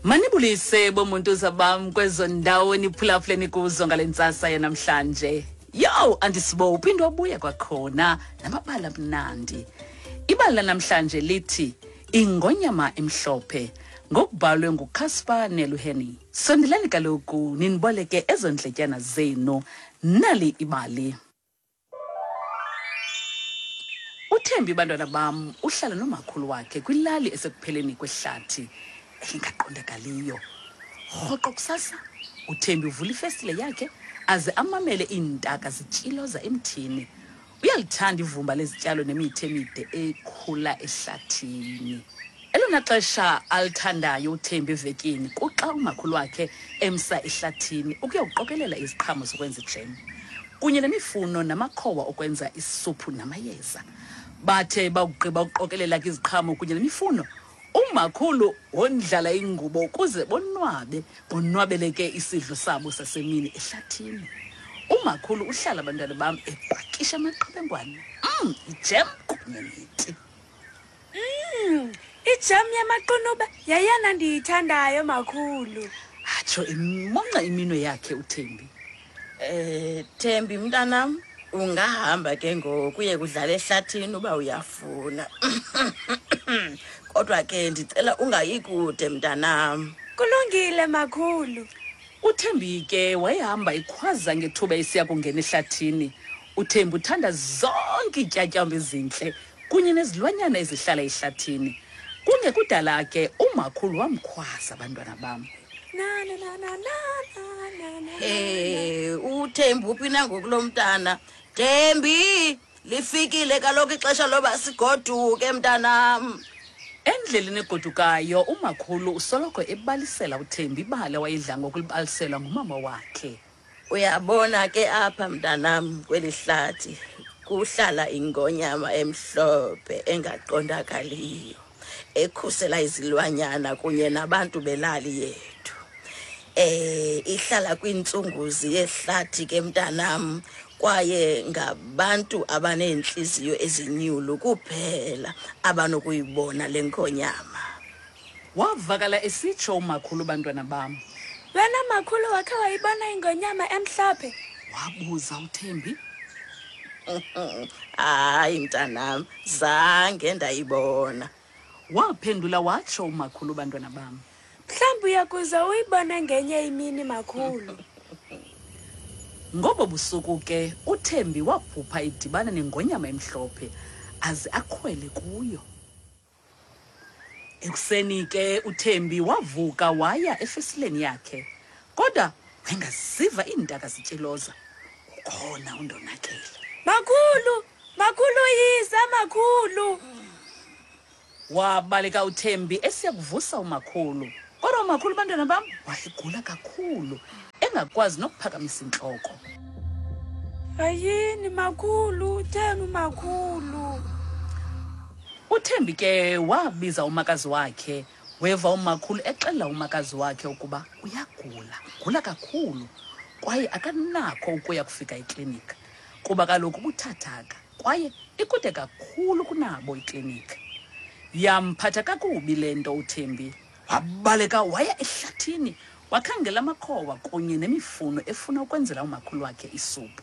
Manibulise bomuntu zabam kwezo ndawo niphulaphuleni kuzo ngalentsasa yanamhlanje. Yo, andisibo uphindwa buya kwakhona namabala mnandi. Ibala namhlanje lithi Ingonyama Emhlophe ngokubhalwe nguCaspar Neluheni. Sondelani kaloku niniboleke ezo ndletyana zenu nali ibali. uThembi bantwana bam uhlala nomakhulu wakhe kwilali esekupheleni kwehlathi engaqondakaliyo. Rhoqo kusasa uThembi uvula ifestile yakhe aze amamele iintaka zitshiloza emthini. Uyalithanda ivumba lezityalo nemithi emide ekhula ehlathini. Elona xesha alithandayo uThembi evekini kuxa umakhulu wakhe emsa ehlathini ukuyoqokelela iziqhamo zokwenza ijem kunye nemifuno namakhowa okwenza isuphu namayeza. Bathe bawugqiba ukuqokelela iziqhamo kunye nemifuno, umakhulu wondlala ingubo ukuze bonwabeleke isidlo sabo sasemini ehlathini. Umakhulu uhlala abantwana bam ebhakisha amaqebengwane ijem kunye neti. Ijem yamaqunube yayana ndiyithandayo makhulu. Atsho imonqa iminwe yakhe uThembi. Thembi mntanam, ungahamba ke ngokuye kudlala ehlathini uba uyafuna. Kodwa ke ndicela ungayikude mntanam. Kulungile makhulu. uThembi ke wayehamba ikhwaza ngethuba esiya kungena ehlathini. uThembi uthanda zonke iintyatyambo ezintle kunye nezilwanyana ezihlala ehlathini. Kungekudala ke umakhulu wamkhwaza abantwana bam. uThembi uphi na ngokulo mntana? Thembi, lifikile kaloku ixesha loba sigoduke mntanam. Endleleni egodukayo umakhulu usoloko ebalisela uThembi ibala wayedla ngokulibalisela ngumama wakhe. Uyabona ke apha mntanam kweli hlathi kuhlala ingonyama emhlophe engaqondakaliyo ekhusela izilwanyana kunye nabantu belali yethu. Ihlala kwintsunguzi yehlathi ke mntanam, kwaye ngabantu abaneentliziyo ezinyulu kuphela abanokuyibona le nkonyama. Wavakala esitsho umakhulu bantwana bam. Wena makhulu wakhe wayibona ingonyama emhlophe? Wabuza uThembi. Hayi mntanam, zange ndayibona. Waphendula watsho umakhulu bantwana bam. Mhlawumbi uyakuza uyibone ngenye imini makhulu. Ngobo busuku ke uThembi waphupha idibana nengonyama emhlophe aze akhwele kuyo. Ekuseni ke uThembi wavuka waya efesileni yakhe, kodwa wengaziva iintaka zityeloza. Ukhona undonakele. Makhulu yiza makhulu. Wabaleka uThembi esiya kuvusa umakhulu. Kodwa umakhulu bantwana bam wayegula kakhulu engakwazi nokuphakamisa intloko. Ayini makhulu, Thembi makhulu. uThembi ke wabiza umakazi wakhe, weva umakhulu exela umakazi wakhe ukuba ugula kakhulu kwaye akanakho ukuya kufika eklinika kuba kaloku ubuthathaka kwaye ikude kakhulu kunabo iklinika. Yamphatha kakubi le nto uThembi. Wabaleka waya ehlathini wakhangela amakhowa kunye nemifuno efuna ukwenzela umakhulu wakhe isuphu.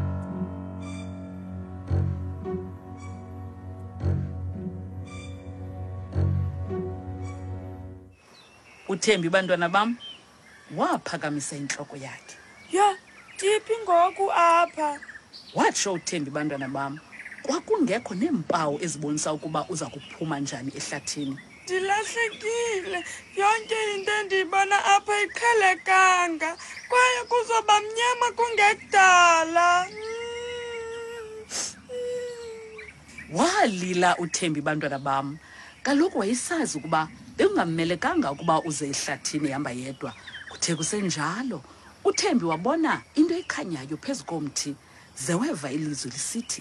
uThembi bantwana bam waphakamisa intloko yakhe. Ya, tiphi ngoku apha? Watsho uThembi bantwana bam, kwakungekho neempawu ezibonisa ukuba uza kuphuma njani ehlathini. Ndilahlekile, yonke into endiyibona apha iqhelekanga kwaye kuzoba mnyama kungekudala. Walila uThembi bantwana bam. Kaloku wayesazi ukuba bekungamelekanga ukuba uze ehlathini ehamba yedwa. Kuthe kusenjalo uThembi wabona into ekhanyayo phezu komthi, ze weva ilizwi lisithi,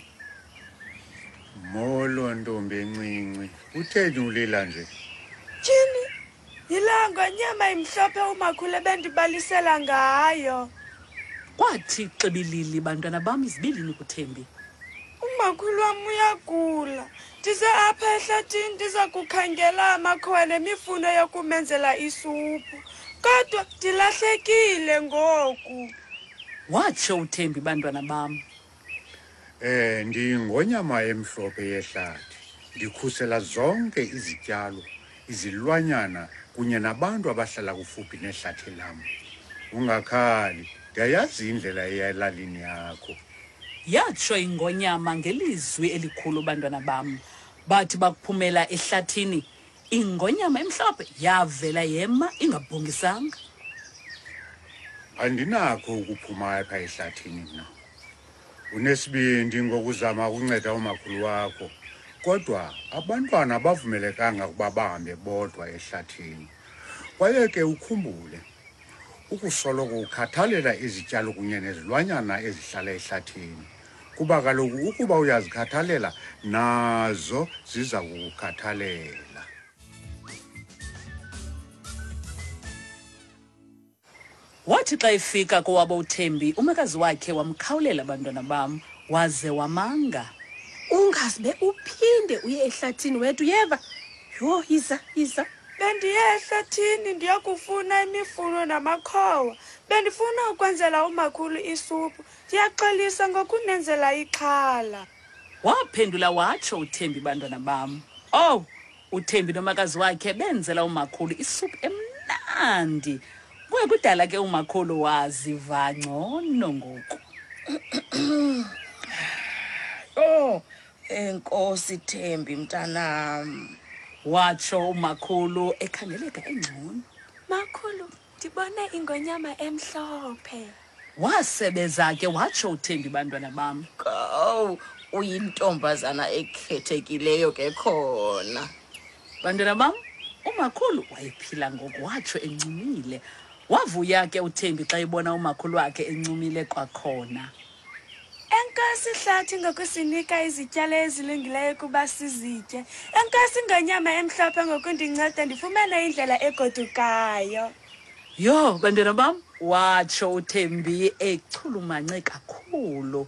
Molo ntombi encinci, utheni ulila nje? Tyhini, yilaa ngonyama imhlophe umakhulu ebendibalisela ngayo. Kwathi xibilili bantwana bam izibilini kuThembi. Umakhulu wam uyagula. ndize apha ehlathini ndiza kukhangela amakhowa nemifuno yokumenzela isuphu kodwa ndilahlekile ngoku. Watsho uThembi, bantwana bam. Ndingonyama emhlophe yehlathi. Ndikhusela zonke izityalo, izilwanyana kunye nabantu abahlala kufuphi nehlathi lam. Ungakhali, ndiyayazi indlela eya elalini yakho. Yatsho ingonyama ngelizwi elikhulu, bantwana bam. Bathi bakuphumela ehlathini, ingonyama emhlophe yavela yema ingabhongisanga. Andinakho ukuphuma apha ehlathini mna. Unesibindi ngokuzama ukunceda umakhulu wakho. Kodwa abantwana bavumelekanga ukuba bahambe bodwa ehlathini. Kwaye ke ukhumbule, ukusoloko ukhathalela izityalo kunye nezilwanyana ezihlala ehlathini. Kuba kaloku ukuba uyazikhathalela, nazo ziza kukukhathalela. Wathi xa efika kowabo uThembi, umakazi wakhe wamkhawulela, bantwana bam, waze wamanga. Ungazibe uphinde uye ehlathini wethu, yeva? Yho, yiza. Bendiye ehlathini ndiyakufuna imifuno namakhowa. Bendifuna ukwenzela umakhulu isuphu. Ndiyaxolisa ngokunenzela ixhala. Waphendula watsho uThembi, bantwana bam. Oh, uThembi nomakazi wakhe benzela umakhulu isuphu emnandi. Kudala ke umakhulu waziva ngcono ngoku. Oh, enkosi Thembi mntanam. Watsho umakhulu ekhangeleka engcono. Makhulu, ndibone ingonyama emhlophe. Wasebeza ke watsho uThembi, bantwana bam. Oh, uyintombazana ekhethekileyo ke khona. Bantwana bam, umakhulu wayephila ngoku, watsho encumile. Wavuya ke uThembi xa ebona umakhulu wakhe encumile kwakhona. Enkosi hlathi ngokusinika izityalo ezilungileyo kuba sizitye. Enkosi ngonyama emhlophe ngokundinceda ndifumane indlela egodukayo. Yo, bantwana bam, watsho uThembi echulumance kakhulu.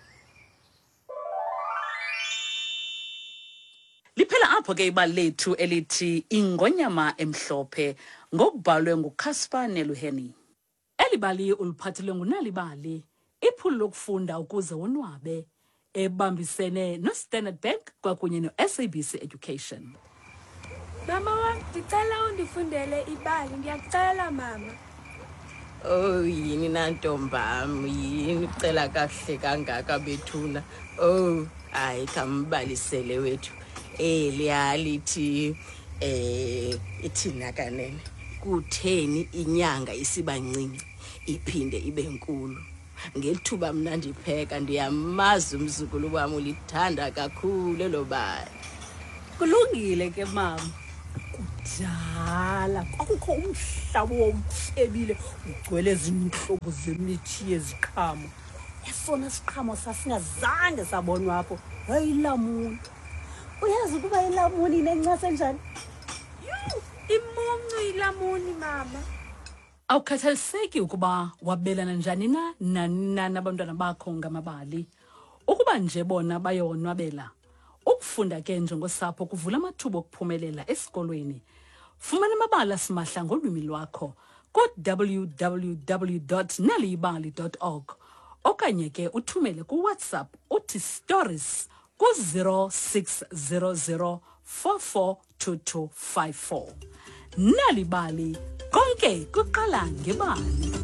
Liphela apho ke ibali lethu elithi Ingonyama Emhlophe ngokubhalwe nguCaspar Neluheni. Elibali uliphathelwe nguNalibali, iphulo lokufunda ukuze wonwabe, ebambisene noStandard Bank kwakunye noSABC Education. Mama wam, ndicela undifundele ibali, ndiyakucela mama. Oh, yini nantombam, yini ucela kahle kangaka bethuna. Oh, hayi khambalisele wethu. Liyalithi ithina kanene. Kutheni inyanga isiba ncinci iphinde ibe nkulu. Ngethuba mna ndipheka ndiyamazi umzukulu wami ulithanda kakhulu lo bali. Kulungile ke mama. Kudala kwakukho umhlaba owawutyebile ugcwele izinhlobo zemithi yeziqhamo. Esona siqhamo sasingazange sabonwa apho yayilamuni. Uyazi ukuba ilamuni inencasa enjani? Imuncu ilamuni mama. Awukhathaliseki ukuba wabelana njani na nabantwana bakho ngamabali. Ukuba nje bona bayonwabela. Ukufunda ke njengosapho kuvula amathuba okuphumelela esikolweni. Fumana amabali asimahla ngolwimi lwakho ku-www.nalibali.org okanye ke uthumele kuWhatsApp uthi stories ku-0600 442254. Nalibali konke kuqala ngebali.